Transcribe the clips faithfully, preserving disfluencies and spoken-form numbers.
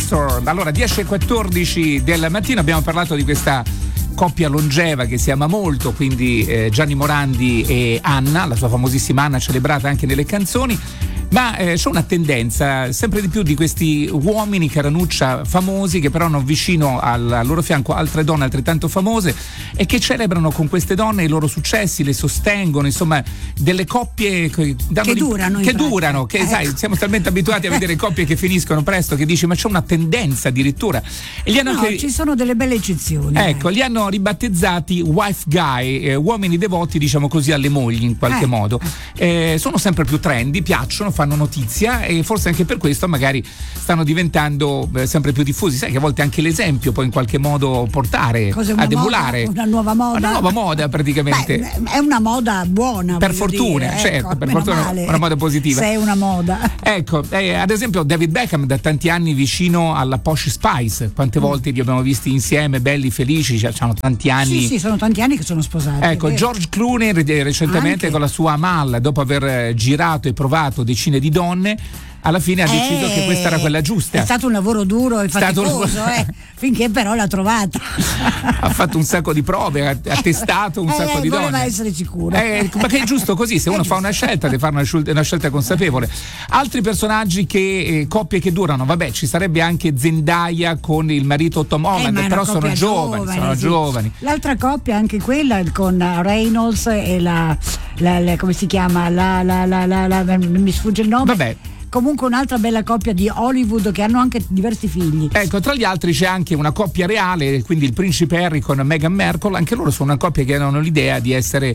Astor. Allora, dieci e quattordici del mattino abbiamo parlato di questa coppia longeva che si ama molto, quindi eh, Gianni Morandi e Anna, la sua famosissima Anna celebrata anche nelle canzoni. Ma eh, c'è una tendenza sempre di più di questi uomini caranuccia famosi che però hanno vicino al, al loro fianco altre donne altrettanto famose e che celebrano con queste donne i loro successi, le sostengono, insomma delle coppie che, che durano che durano, che ecco. Sai, siamo talmente abituati a vedere coppie che finiscono presto che dici ma c'è una tendenza addirittura. E gli hanno no, anche, ci sono delle belle eccezioni. Ecco, li hanno ribattezzati wife guy, eh, uomini devoti diciamo così alle mogli in qualche eh. modo. Eh, sono sempre più trendy, piacciono, fanno notizia e forse anche per questo magari stanno diventando eh, sempre più diffusi. Sai che a volte anche l'esempio può in qualche modo portare Cos'è, ad emulare una nuova moda, una nuova moda praticamente. Beh, è una moda buona per fortuna, dire, certo, ecco, per fortuna male, una moda positiva. Se è una moda. Ecco, eh, ad esempio David Beckham da tanti anni vicino alla Posh Spice, quante mm. volte li abbiamo visti insieme, belli, felici, cioè, hanno tanti anni. Sì, sì, sono tanti anni che sono sposati. Ecco, George Clooney recentemente anche. Con la sua Amal, dopo aver girato e provato decine di donne, alla fine ha deciso eh, che questa era quella giusta. È stato un lavoro duro e faticoso, stato... eh, finché però l'ha trovata. Ha fatto un sacco di prove, ha, ha testato un eh, sacco di donne. Voleva essere sicuro. Eh, ma che è giusto così, se uno fa una scelta deve fare una scelta, una scelta consapevole. Altri personaggi che, eh, coppie che durano, vabbè, ci sarebbe anche Zendaya con il marito Tom Holland, eh, però sono giovani, giovane, sono sì. giovani. L'altra coppia, anche quella con Reynolds e la, la, la come si chiama? La, la, la, la, la, mi sfugge il nome. Vabbè. Comunque un'altra bella coppia di Hollywood che hanno anche diversi figli. Ecco, tra gli altri c'è anche una coppia reale, quindi il principe Harry con Meghan Markle, anche loro sono una coppia che hanno l'idea di essere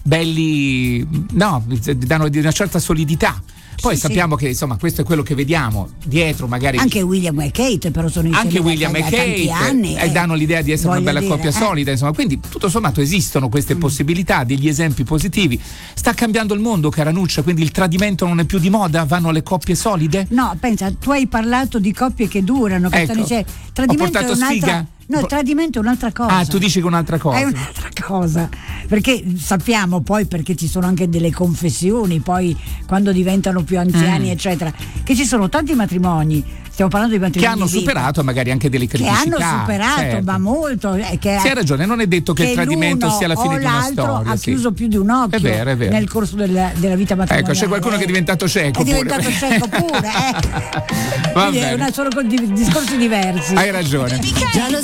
belli, no, danno di una certa solidità. Poi sì, sappiamo sì. che insomma questo è quello che vediamo dietro, magari anche William e Kate però sono insieme anche William da, e da Kate tanti anni e eh, danno l'idea di essere una bella dire, coppia eh. solida, insomma, quindi tutto sommato esistono queste mm. possibilità, degli esempi positivi. Sta cambiando il mondo, Caranuccia, quindi il tradimento non è più di moda, vanno le coppie solide? No, pensa, tu hai parlato di coppie che durano, che ecco, stanno insieme. Tradimento ho portato è un'altra sfiga. No, il tradimento è un'altra cosa. Ah, tu dici che è un'altra cosa. È un'altra cosa. Perché sappiamo poi, perché ci sono anche delle confessioni, poi quando diventano più anziani, mm. eccetera, che ci sono tanti matrimoni. Stiamo parlando di matrimoni che hanno di superato magari anche delle criticità. Che hanno superato, certo. ma molto. Eh, che sì, hai ragione, non è detto che, che il tradimento sia la fine di una storia. Ha sì. chiuso più di un occhio è vero, è vero. nel corso della, della vita matrimoniale. Ecco, c'è qualcuno eh. che è diventato cieco. È pure. diventato cieco pure, eh. Va Quindi bene. è una, sono discorsi diversi. Hai ragione.